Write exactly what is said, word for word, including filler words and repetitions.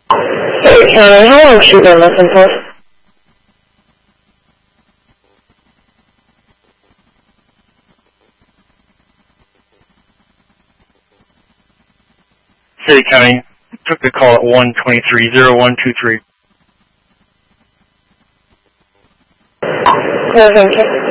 Hey, County, how long should we been listening for? City County took the call at one twenty-three oh one two three. Thank you.